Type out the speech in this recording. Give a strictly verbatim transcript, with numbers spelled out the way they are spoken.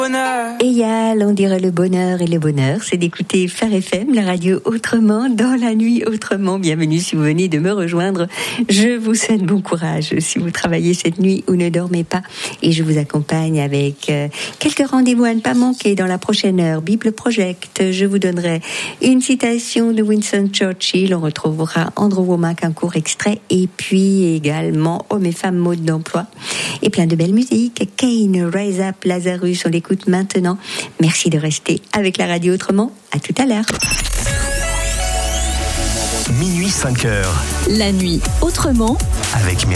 Eyal, on dirait le bonheur et le bonheur, c'est d'écouter Phare F M, la radio autrement, dans la nuit autrement. Bienvenue si vous venez de me rejoindre. Je vous souhaite bon courage si vous travaillez cette nuit ou ne dormez pas. Et je vous accompagne avec euh, quelques rendez-vous à ne pas manquer dans la prochaine heure. Bible Project, je vous donnerai une citation de Winston Churchill. On retrouvera Andrew Womack, un court extrait. Et puis également Hommes et femmes mode d'emploi. Et plein de belles musiques. Kane, Rise Up, Lazarus, on l'écoute maintenant. Merci de rester avec la radio autrement. À tout à l'heure. Minuit cinq heures. La nuit autrement. Avec